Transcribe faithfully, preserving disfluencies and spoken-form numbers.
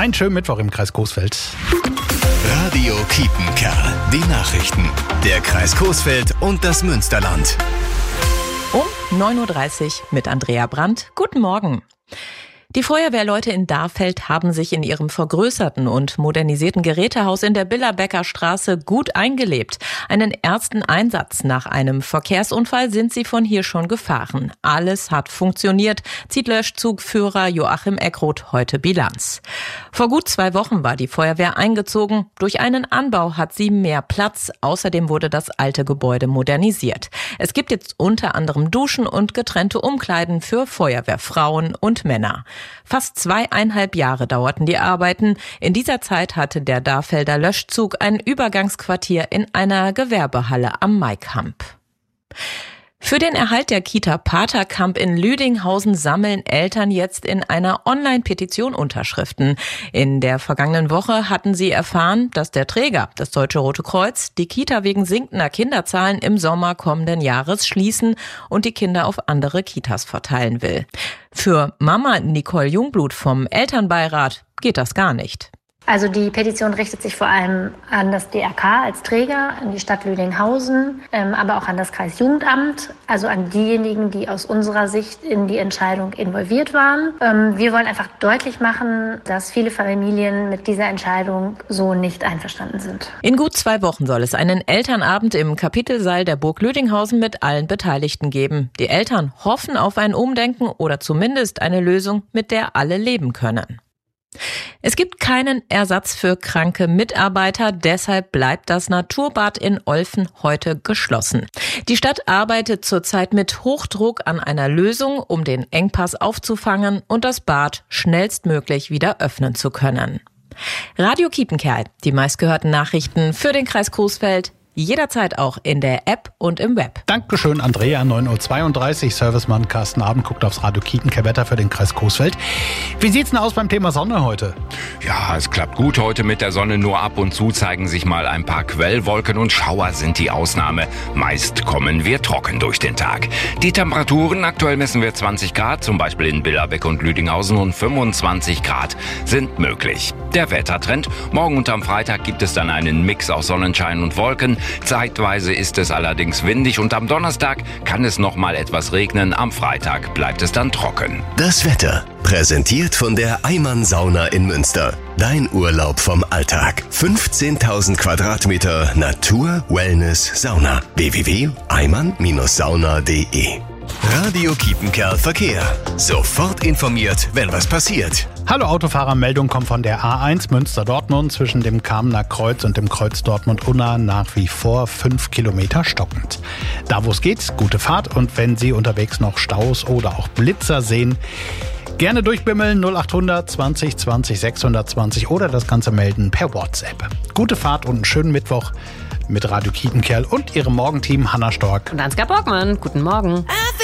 Einen schönen Mittwoch im Kreis Coesfeld. Radio Kiepenkerl. Die Nachrichten. Der Kreis Coesfeld und das Münsterland. Um neun Uhr dreißig mit Andrea Brandt. Guten Morgen. Die Feuerwehrleute in Dahlfeld haben sich in ihrem vergrößerten und modernisierten Gerätehaus in der Billerbecker Straße gut eingelebt. Einen ersten Einsatz nach einem Verkehrsunfall sind sie von hier schon gefahren. Alles hat funktioniert, zieht Löschzugführer Joachim Eckroth heute Bilanz. Vor gut zwei Wochen war die Feuerwehr eingezogen. Durch einen Anbau hat sie mehr Platz. Außerdem wurde das alte Gebäude modernisiert. Es gibt jetzt unter anderem Duschen und getrennte Umkleiden für Feuerwehrfrauen und Männer. Fast zweieinhalb Jahre dauerten die Arbeiten. In dieser Zeit hatte der Dahlfelder Löschzug ein Übergangsquartier in einer Gewerbehalle am Maikamp. Für den Erhalt der Kita Paterkamp in Lüdinghausen sammeln Eltern jetzt in einer Online-Petition Unterschriften. In der vergangenen Woche hatten sie erfahren, dass der Träger, das Deutsche Rote Kreuz, die Kita wegen sinkender Kinderzahlen im Sommer kommenden Jahres schließen und die Kinder auf andere Kitas verteilen will. Für Mama Nicole Jungblut vom Elternbeirat geht das gar nicht. Also die Petition richtet sich vor allem an das D R K als Träger, an die Stadt Lüdinghausen, ähm, aber auch an das Kreisjugendamt, also an diejenigen, die aus unserer Sicht in die Entscheidung involviert waren. Ähm, wir wollen einfach deutlich machen, dass viele Familien mit dieser Entscheidung so nicht einverstanden sind. In gut zwei Wochen soll es einen Elternabend im Kapitelsaal der Burg Lüdinghausen mit allen Beteiligten geben. Die Eltern hoffen auf ein Umdenken oder zumindest eine Lösung, mit der alle leben können. Es gibt keinen Ersatz für kranke Mitarbeiter, deshalb bleibt das Naturbad in Olfen heute geschlossen. Die Stadt arbeitet zurzeit mit Hochdruck an einer Lösung, um den Engpass aufzufangen und das Bad schnellstmöglich wieder öffnen zu können. Radio Kiepenkerl, die meistgehörten Nachrichten für den Kreis Coesfeld, jederzeit auch in der App und im Web. Dankeschön, Andrea. neun Uhr zweiunddreißig. Servicemann Carsten Abend guckt aufs Radio Kiepenkerl Wetter für den Kreis Coesfeld. Wie sieht's denn aus beim Thema Sonne heute? Ja, es klappt gut heute mit der Sonne. Nur ab und zu zeigen sich mal ein paar Quellwolken und Schauer sind die Ausnahme. Meist kommen wir trocken durch den Tag. Die Temperaturen, aktuell messen wir zwanzig Grad, zum Beispiel in Billerbeck und Lüdinghausen, und fünfundzwanzig Grad sind möglich. Der Wettertrend: Morgen und am Freitag gibt es dann einen Mix aus Sonnenschein und Wolken. Zeitweise ist es allerdings windig und am Donnerstag kann es noch mal etwas regnen. Am Freitag bleibt es dann trocken. Das Wetter präsentiert von der Eimann Sauna in Münster. Dein Urlaub vom Alltag. fünfzehntausend Quadratmeter Natur, Wellness, Sauna. w w w punkt eimann sauna punkt d e. Radio Kiepenkerl Verkehr. Sofort informiert, wenn was passiert. Hallo Autofahrer, Meldung kommt von der A eins Münster-Dortmund zwischen dem Kamener Kreuz und dem Kreuz Dortmund-Unna nach wie vor fünf Kilometer stockend. Da wo es geht, gute Fahrt, und wenn Sie unterwegs noch Staus oder auch Blitzer sehen, gerne durchbimmeln null achthundert zwanzig zwanzig sechshundertzwanzig oder das Ganze melden per WhatsApp. Gute Fahrt und einen schönen Mittwoch mit Radio Kiepenkerl und Ihrem Morgenteam Hanna Stork und Ansgar Borgmann. Guten Morgen.